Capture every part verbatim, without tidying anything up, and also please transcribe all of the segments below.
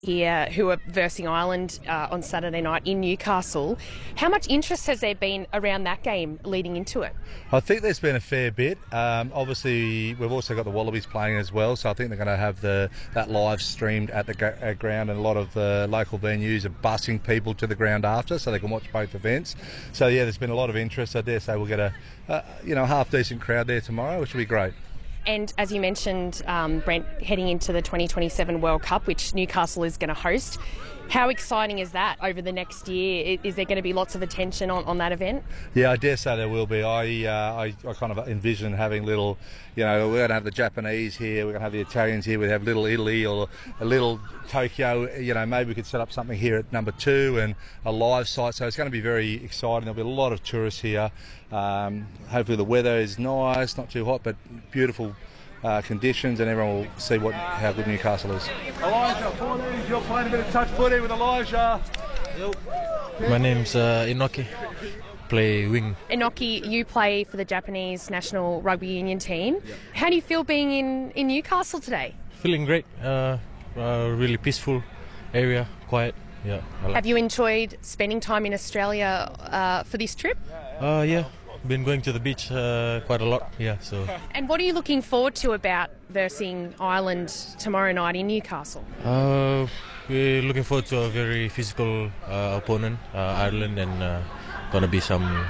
here who are versing Ireland uh, on Saturday night in Newcastle. How much interest has there been around that game leading into it? I think there's been a fair bit. Um, obviously, we've also got the Wallabies playing as well, so I think they're going to have the that live streamed at the ga- at ground, and a lot of the local venues are busing people to the ground after, so they can watch both events. So yeah, there's been a lot of interest. I dare say we'll get a, a you know half decent crowd there tomorrow, which will be great. And as you mentioned, um, Brent, heading into the twenty twenty-seven World Cup, which Newcastle is going to host, how exciting is that over the next year? Is there going to be lots of attention on, on that event? Yeah, I dare say there will be. I, uh, I I kind of envision having little, you know, we're going to have the Japanese here, we're going to have the Italians here, we have little Italy or a little Tokyo. You know, maybe we could set up something here at number two and a live site. So it's going to be very exciting. There'll be a lot of tourists here. Um, hopefully the weather is nice, not too hot, but beautiful uh, conditions, and everyone will see what how good Newcastle is. Elijah, you're playing a bit of touch footy with Elijah. My name's uh, Inoki. Play wing. Inoki, you play for the Japanese national rugby union team. How do you feel being in, in Newcastle today? Feeling great. Uh, uh, really peaceful area, quiet. Yeah. I like Have you enjoyed spending time in Australia uh, for this trip? Uh, yeah. Been going to the beach uh, quite a lot. Yeah. So. And what are you looking forward to about versing Ireland tomorrow night in Newcastle? Uh, we're looking forward to a very physical uh, opponent, uh, Ireland, and uh, gonna be some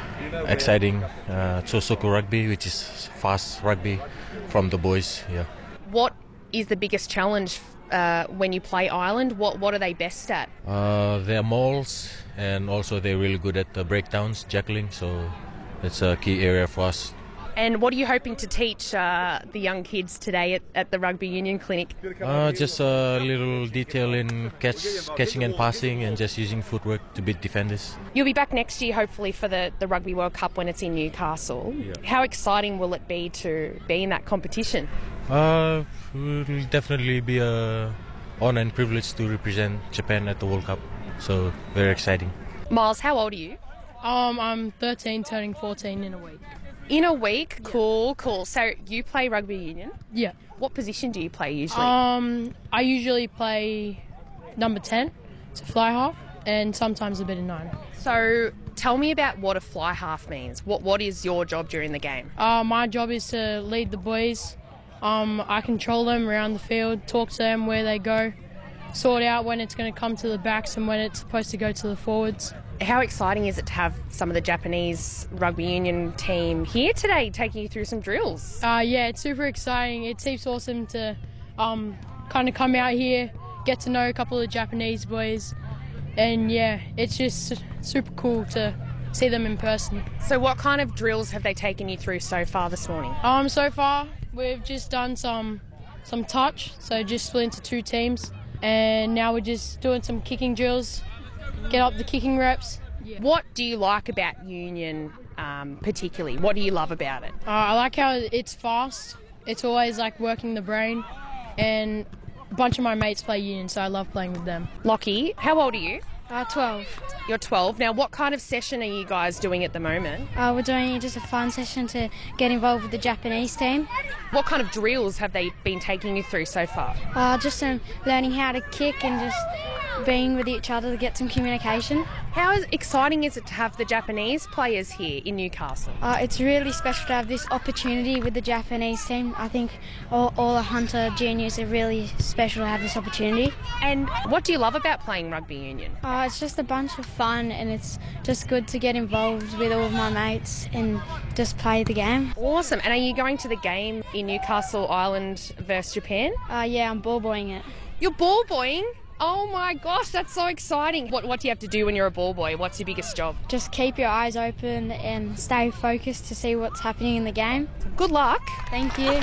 exciting uh, Tsosoku rugby, which is fast rugby from the boys. Yeah. What is the biggest challenge uh, when you play Ireland? What What are they best at? Uh, they're mauls, and also they're really good at the breakdowns, jackling. So it's a key area for us. And what are you hoping to teach uh, the young kids today at, at the Rugby Union Clinic? Uh, just a little detail in catch, catching and passing, and just using footwork to beat defenders. You'll be back next year, hopefully, for the, the Rugby World Cup when it's in Newcastle. Yeah. How exciting will it be to be in that competition? Uh, it will definitely be a honor and privilege to represent Japan at the World Cup. So very exciting. Miles, how old are you? Um, I'm thirteen, turning fourteen in a week. In a week? Cool, cool. So you play rugby union? Yeah. What position do you play usually? Um, I usually play number ten, so fly half, and sometimes a bit of nine. So tell me about what a fly half means. What What is your job during the game? Uh, my job is to lead the boys. Um, I control them around the field, talk to them where they go, sort out when it's going to come to the backs and when it's supposed to go to the forwards. How exciting is it to have some of the Japanese rugby union team here today taking you through some drills? Uh, yeah, it's super exciting. It seems awesome to um, kind of come out here, get to know a couple of Japanese boys, and yeah, it's just super cool to see them in person. So what kind of drills have they taken you through so far this morning? Um, so far, we've just done some some touch, so just split into two teams, and now we're just doing some kicking drills, get up the kicking reps. Yeah. What do you like about union um, particularly? What do you love about it? Uh, I like how it's fast. It's always like working the brain, and a bunch of my mates play union, so I love playing with them. Lockie, how old are you? Uh, twelve. You're twelve. Now, what kind of session are you guys doing at the moment? Uh, we're doing just a fun session to get involved with the Japanese team. What kind of drills have they been taking you through so far? Uh, just um, learning how to kick and just being with each other to get some communication. How exciting is it to have the Japanese players here in Newcastle? Uh, it's really special to have this opportunity with the Japanese team. I think all, all the Hunter juniors are really special to have this opportunity. And what do you love about playing rugby union? Uh, it's just a bunch of fun, and it's just good to get involved with all of my mates and just play the game. Awesome. And are you going to the game in Newcastle, Ireland versus Japan? Uh, yeah, I'm ball boying it. You're ball boying? Oh my gosh, that's so exciting. What What do you have to do when you're a ball boy? What's your biggest job? Just keep your eyes open and stay focused to see what's happening in the game. Good luck. Thank you.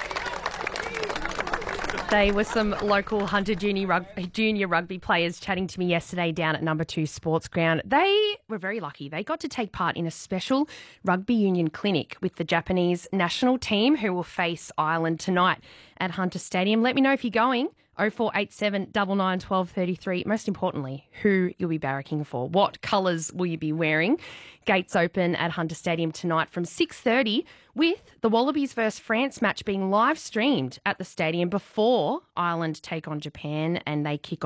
They were some local Hunter junior, rug- junior rugby players chatting to me yesterday down at Number Two Sports Ground. They were very lucky. They got to take part in a special rugby union clinic with the Japanese national team who will face Ireland tonight at Hunter Stadium. Let me know if you're going. oh four eight seven, nine nine, one two three three. Most importantly, who you'll be barracking for. What colours will you be wearing? Gates open at Hunter Stadium tonight from six thirty with the Wallabies versus France match being live streamed at the stadium before Ireland take on Japan and they kick off.